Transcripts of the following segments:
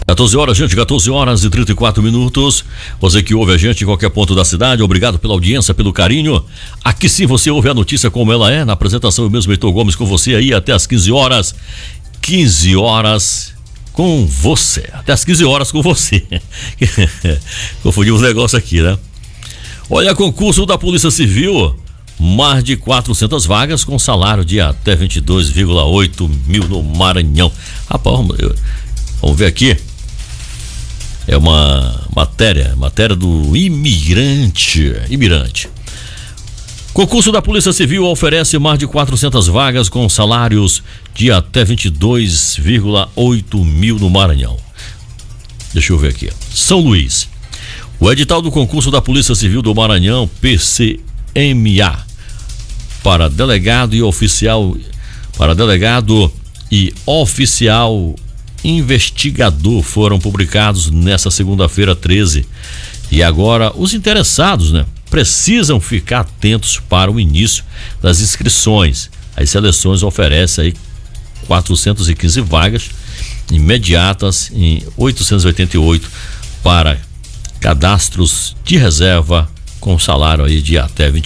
14 horas, gente, 14 horas e 34 minutos. Você que ouve a gente em qualquer ponto da cidade, obrigado pela audiência, pelo carinho. Aqui sim você ouve a notícia como ela é, na apresentação eu mesmo, Heitor Gomes, com você aí até as 15 horas. 15 horas com você, até as 15 horas com você. Confundi os negócios aqui, né? Olha, concurso da Polícia Civil, mais de 400 vagas com salário de até 22,8 mil no Maranhão. Rapaz, vamos ver aqui. É uma matéria do imigrante. Concurso da Polícia Civil oferece mais de 400 vagas com salários de até 22,8 mil no Maranhão. Deixa eu ver aqui. São Luís. O edital do concurso da Polícia Civil do Maranhão, PCMA, para delegado e oficial investigador foram publicados nesta segunda-feira 13. E agora os interessados, precisam ficar atentos para o início das inscrições. As seleções oferecem aí 415 vagas imediatas em 888 para cadastros de reserva com salário aí de até R$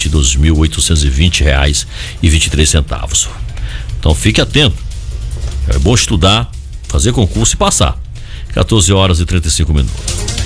22.820,23. Então fique atento. É bom estudar, fazer concurso e passar. 14 horas e 35 minutos.